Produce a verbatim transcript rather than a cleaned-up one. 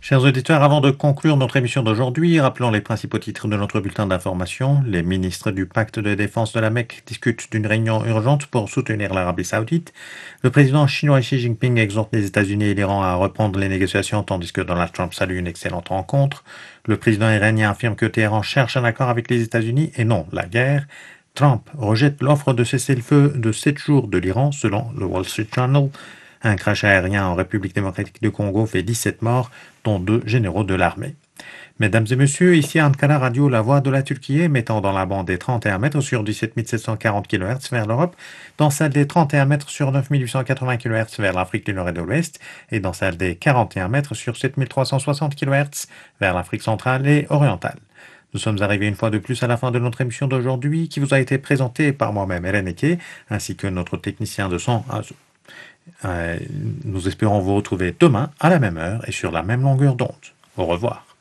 Chers auditeurs, avant de conclure notre émission d'aujourd'hui, rappelons les principaux titres de notre bulletin d'information. Les ministres du pacte de défense de la Mecque discutent d'une réunion urgente pour soutenir l'Arabie saoudite. Le président chinois Xi Jinping exhorte les États-Unis et l'Iran à reprendre les négociations tandis que Donald Trump salue une excellente rencontre. Le président iranien affirme que Téhéran cherche un accord avec les États-Unis et non la guerre. Trump rejette l'offre de cessez-le-feu de sept jours de l'Iran selon le Wall Street Journal. Un crash aérien en République démocratique du Congo fait dix-sept morts, dont deux généraux de l'armée. Mesdames et messieurs, ici Ankara Radio, la voix de la Turquie, émettant dans la bande des trente et un mètres sur dix-sept mille sept cent quarante kilohertz vers l'Europe, dans celle des trente et un mètres sur neuf mille huit cent quatre-vingts kilohertz vers l'Afrique du Nord et de l'Ouest, et dans celle des quarante et un mètres sur sept mille trois cent soixante kilohertz vers l'Afrique centrale et orientale. Nous sommes arrivés une fois de plus à la fin de notre émission d'aujourd'hui, qui vous a été présentée par moi-même, Hélène Eke, ainsi que notre technicien de son, Azou. Euh, nous espérons vous retrouver demain à la même heure et sur la même longueur d'onde. Au revoir.